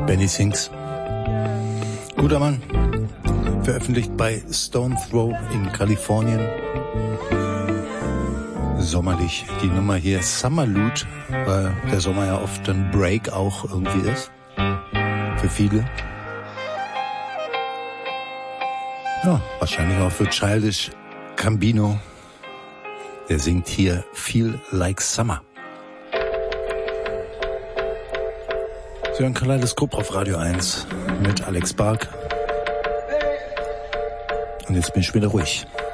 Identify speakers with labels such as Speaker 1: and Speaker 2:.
Speaker 1: Benny Sings. Guter Mann. Veröffentlicht bei Stone Throw in Kalifornien. Sommerlich. Die Nummer hier Summer Loot, weil der Sommer ja oft ein Break auch irgendwie ist. Für viele. Ja, wahrscheinlich auch für Childish Gambino. Der singt hier Feel Like Summer. Sie hören Kaleidoskop auf Radio 1 mit Alex Bark. Und jetzt bin ich wieder ruhig.